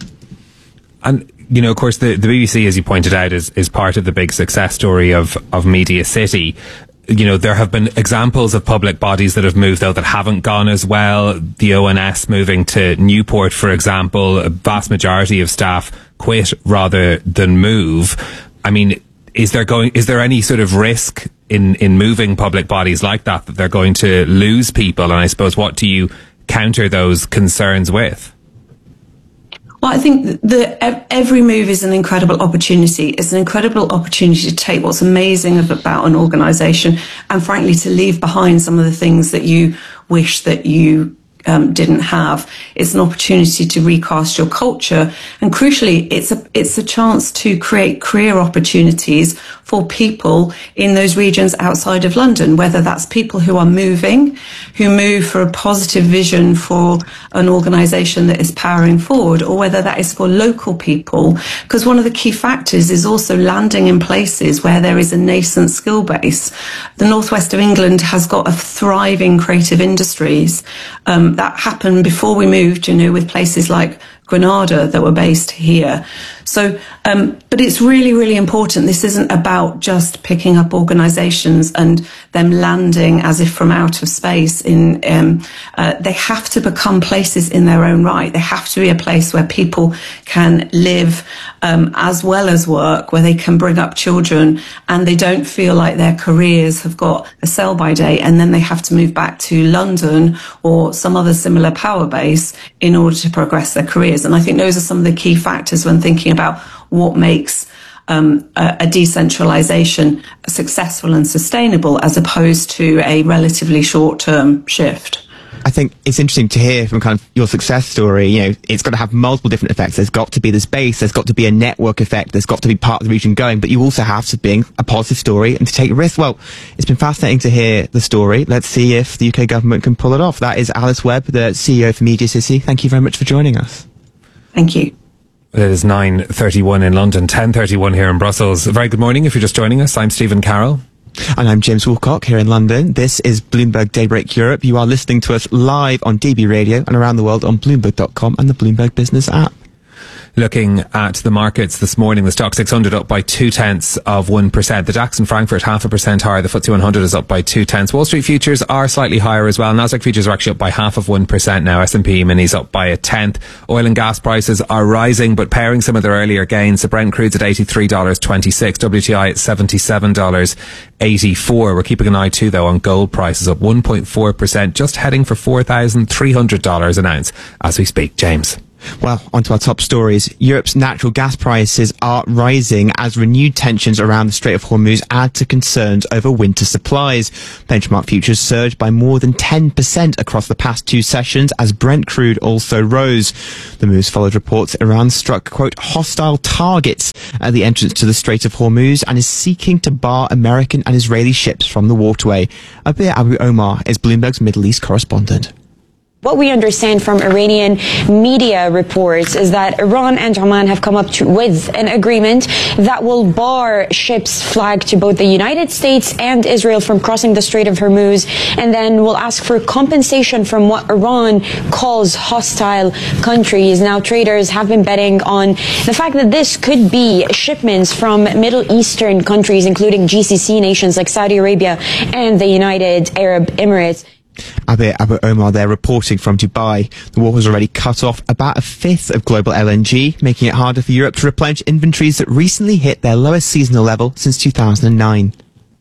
And you know, of course, the, the B B C, as you pointed out, is, is part of the big success story of, of Media City. You know, there have been examples of public bodies that have moved, though, that haven't gone as well. The O N S moving to Newport, for example, a vast majority of staff quit rather than move. I mean, is there going, is there any sort of risk in, in moving public bodies like that, that they're going to lose people? And I suppose, what do you counter those concerns with? Well, I think that every move is an incredible opportunity. It's an incredible opportunity to take what's amazing about an organisation and, frankly, to leave behind some of the things that you wish that you um, didn't have. It's an opportunity to recast your culture, and crucially, it's a it's a chance to create career opportunities for people in those regions outside of London, whether that's people who are moving, who move for a positive vision for an organisation that is powering forward, or whether that is for local people. Because one of the key factors is also landing in places where there is a nascent skill base. The northwest of England has got a thriving creative industries. Um, that happened before we moved, you know, with places like Granada that were based here. So Um, but it's really, really important. This isn't about just picking up organisations and them landing as if from outer space. In um, uh, they have to become places in their own right. They have to be a place where people can live um, as well as work, where they can bring up children, and they don't feel like their careers have got a sell-by date, and then they have to move back to London or some other similar power base in order to progress their careers. And I think those are some of the key factors when thinking about what makes um, a, a decentralization successful and sustainable as opposed to a relatively short-term shift. I think it's interesting to hear from kind of your success story. You know, it's got to have multiple different effects. There's got to be this base. There's got to be a network effect. There's got to be part of the region going. But you also have to be a positive story and to take a risk. Well, it's been fascinating to hear the story. Let's see if the U K government can pull it off. That is Alice Webb, the C E O for Media City. Thank you very much for joining us. Thank you. It is nine thirty-one in London, ten thirty-one here in Brussels. A very good morning if you're just joining us. I'm Stephen Carroll. And I'm James Woolcock here in London. This is Bloomberg Daybreak Europe. You are listening to us live on D B Radio and around the world on Bloomberg dot com and the Bloomberg Business app. Looking at the markets this morning, the Stock six hundred up by two tenths of one percent. The DAX in Frankfurt half a percent higher. The F T S E one hundred is up by two tenths. Wall Street futures are slightly higher as well. Nasdaq futures are actually up by half of one percent now. S and P minis up by a tenth. Oil and gas prices are rising, but pairing some of their earlier gains. The Brent crude's at eighty-three dollars twenty-six. W T I at seventy-seven dollars eighty-four. We're keeping an eye too, though, on gold prices up one point four percent, just heading for four thousand three hundred dollars an ounce as we speak. James. Well, onto our top stories. Europe's natural gas prices are rising as renewed tensions around the Strait of Hormuz add to concerns over winter supplies. Benchmark futures surged by more than ten percent across the past two sessions as Brent crude also rose. The moves followed reports that Iran struck, quote, hostile targets at the entrance to the Strait of Hormuz and is seeking to bar American and Israeli ships from the waterway. Abir Abu Omar is Bloomberg's Middle East correspondent. What we understand from Iranian media reports is that Iran and Oman have come up to, with an agreement that will bar ships flagged to both the United States and Israel from crossing the Strait of Hormuz, and then will ask for compensation from what Iran calls hostile countries. Now, traders have been betting on the fact that this could be shipments from Middle Eastern countries, including G C C nations like Saudi Arabia and the United Arab Emirates. Abir Abu Omar there reporting from Dubai. The war has already cut off about a fifth of global L N G, making it harder for Europe to replenish inventories that recently hit their lowest seasonal level since two thousand nine.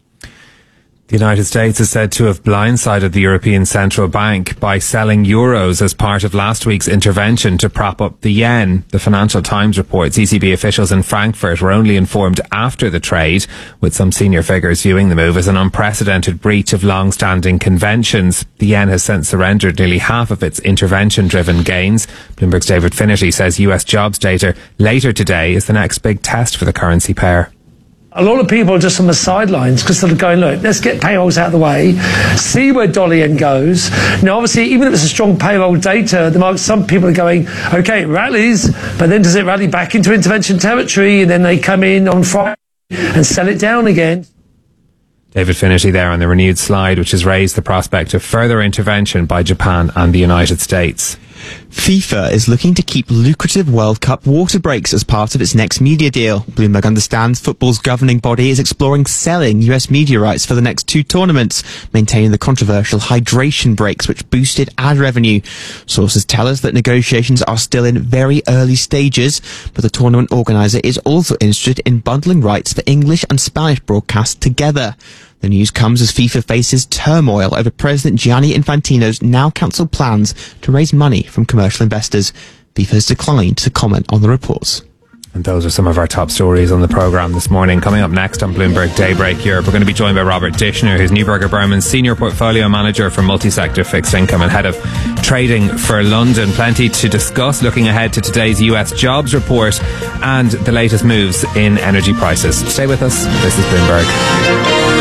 The United States is said to have blindsided the European Central Bank by selling euros as part of last week's intervention to prop up the yen. The Financial Times reports E C B officials in Frankfurt were only informed after the trade, with some senior figures viewing the move as an unprecedented breach of long-standing conventions. The yen has since surrendered nearly half of its intervention-driven gains. Bloomberg's David Finnerty says U S jobs data later today is the next big test for the currency pair. A lot of people are just on the sidelines because they're going, look, let's get payrolls out of the way, see where dollar yen goes. Now, obviously, even if it's a strong payroll data, the market, some people are going, okay, it rallies, but then does it rally back into intervention territory? And then they come in on Friday and sell it down again. David Finnerty there on the renewed slide, which has raised the prospect of further intervention by Japan and the United States. FIFA is looking to keep lucrative World Cup water breaks as part of its next media deal. Bloomberg understands football's governing body is exploring selling U S media rights for the next two tournaments, maintaining the controversial hydration breaks which boosted ad revenue. Sources tell us that negotiations are still in very early stages, but the tournament organizer is also interested in bundling rights for English and Spanish broadcasts together. The news comes as FIFA faces turmoil over President Gianni Infantino's now cancelled plans to raise money from commercial investors. FIFA has declined to comment on the reports. And those are some of our top stories on the programme this morning. Coming up next on Bloomberg Daybreak Europe, we're going to be joined by Robert Dishner, who's Neuberger Berman's Senior Portfolio Manager for Multi-Sector Fixed Income and Head of Trading for London. Plenty to discuss looking ahead to today's U S jobs report and the latest moves in energy prices. Stay with us. This is Bloomberg.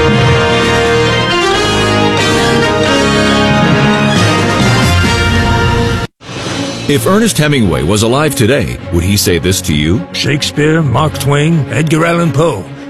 If Ernest Hemingway was alive today, would he say this to you? Shakespeare, Mark Twain, Edgar Allan Poe.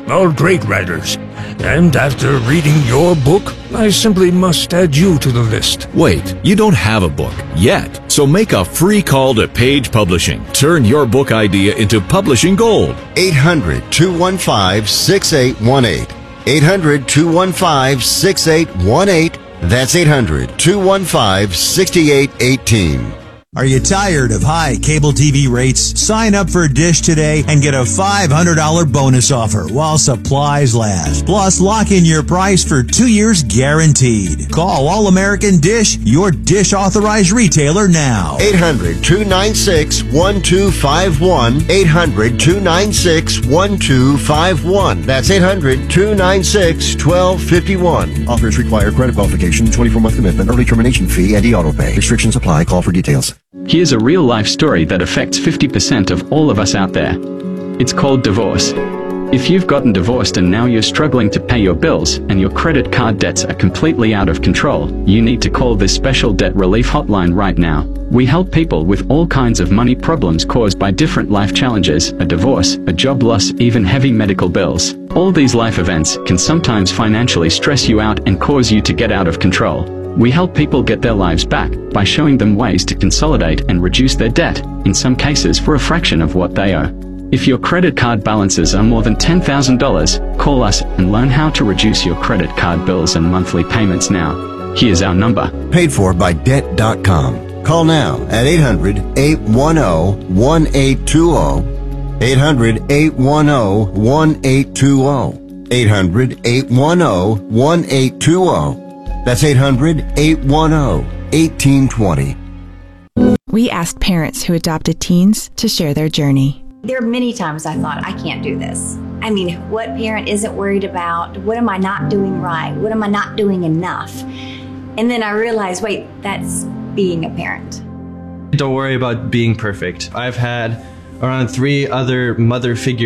all great writers. And after reading your book, I simply must add you to the list. Wait, you don't have a book yet. So make a free call to Page Publishing. Turn your book idea into publishing gold. eight hundred, two one five, six eight one eight. eight hundred, two one five, six eight one eight. That's eight hundred, two one five, six eight one eight. Are you tired of high cable T V rates? Sign up for Dish today and get a five hundred dollars bonus offer while supplies last. Plus, lock in your price for two years guaranteed. Call All American Dish, your Dish authorized retailer now. eight hundred, two nine six, one two five one. eight hundred, two nine six, one two five one. That's eight hundred, two nine six, one two five one. Offers require credit qualification, twenty-four month commitment, early termination fee, and e-auto pay. Restrictions apply. Call for details. Here's a real-life story that affects fifty percent of all of us out there. It's called divorce. If you've gotten divorced and now you're struggling to pay your bills and your credit card debts are completely out of control, you need to call this special debt relief hotline right now. We help people with all kinds of money problems caused by different life challenges, a divorce, a job loss, even heavy medical bills. All these life events can sometimes financially stress you out and cause you to get out of control. We help people get their lives back by showing them ways to consolidate and reduce their debt, in some cases for a fraction of what they owe. If your credit card balances are more than ten thousand dollars, call us and learn how to reduce your credit card bills and monthly payments now. Here's our number. Paid for by debt dot com. Call now at eight hundred, eight one zero, one eight two zero. eight hundred, eight one zero, one eight two zero. eight hundred, eight one zero, one eight two zero. That's eight hundred, eight one zero, one eight two zero. We asked parents who adopted teens to share their journey. There are many times I thought, I can't do this. I mean, what parent isn't worried about? What am I not doing right? What am I not doing enough? And then I realized, wait, that's being a parent. Don't worry about being perfect. I've had around three other mother figures